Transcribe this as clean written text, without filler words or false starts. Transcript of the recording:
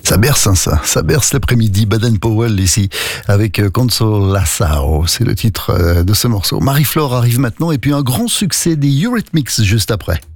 Ça berce, hein, ça berce l'après-midi. Baden Powell ici avec Consolação, c'est le titre de ce morceau. Marie-Flore arrive maintenant et puis un grand succès des Eurythmics juste après.